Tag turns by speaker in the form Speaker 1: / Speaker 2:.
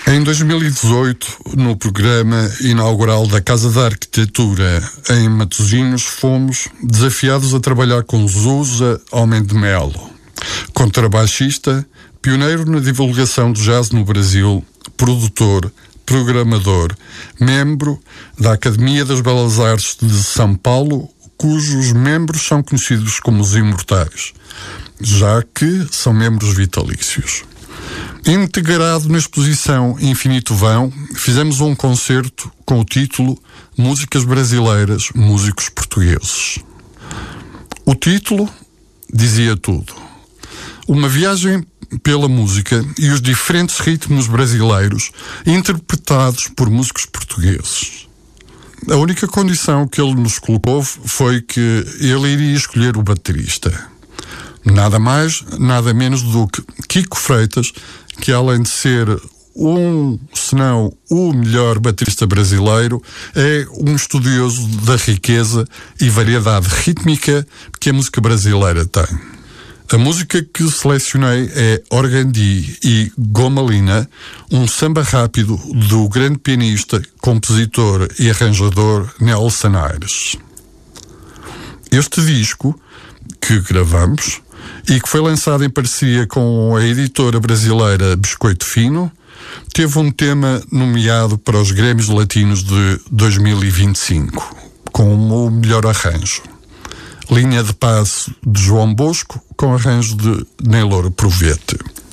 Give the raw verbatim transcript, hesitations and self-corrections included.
Speaker 1: Em dois mil e dezoito, no programa inaugural da Casa da Arquitetura em Matosinhos, fomos desafiados a trabalhar com Zusa Homem de Melo, contrabaixista, pioneiro na divulgação do jazz no Brasil, produtor, programador, membro da Academia das Belas Artes de São Paulo, cujos membros são conhecidos como os Imortais, já que são membros vitalícios. Integrado na exposição Infinito Vão, fizemos um concerto com o título Músicas Brasileiras, Músicos Portugueses. O título dizia tudo. Uma viagem pela música e os diferentes ritmos brasileiros interpretados por músicos portugueses. A única condição que ele nos colocou foi que ele iria escolher o baterista. Nada mais, nada menos do que Kiko Freitas, que além de ser um, se não o melhor baterista brasileiro, é um estudioso da riqueza e variedade rítmica que a música brasileira tem. A música que selecionei é Organdi e Gomalina, um samba rápido do grande pianista, compositor e arranjador Nelson Aires. Este disco, que gravamos, e que foi lançado em parceria com a editora brasileira Biscoito Fino, teve um tema nomeado para os Grêmios Latinos de dois mil e vinte e cinco, como o melhor arranjo. Linha de passe de João Bosco, com arranjo de Neylor Provete.